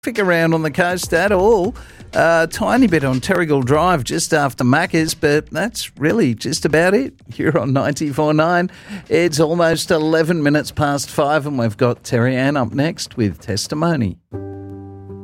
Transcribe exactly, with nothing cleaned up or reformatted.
traffic around on the coast at all. A uh, tiny bit on Terrigal Drive just after Macca's, but that's really just about it. You're on ninety-four point nine. It's almost eleven minutes past five and we've got Terry Ann up next with Testimony.